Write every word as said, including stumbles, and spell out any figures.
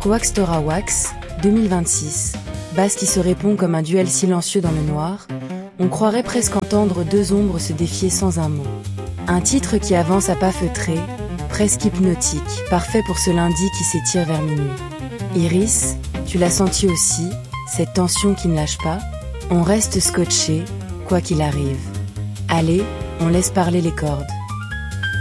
Wax Tora Wax, deux mille vingt-six. Basse qui se répond comme un duel silencieux dans le noir. On croirait presque entendre deux ombres se défier sans un mot. Un titre qui avance à pas feutrés, presque hypnotique, parfait pour ce lundi qui s'étire vers minuit. Iris, tu l'as senti aussi, cette tension qui ne lâche pas? On reste scotché, quoi qu'il arrive. Allez, on laisse parler les cordes.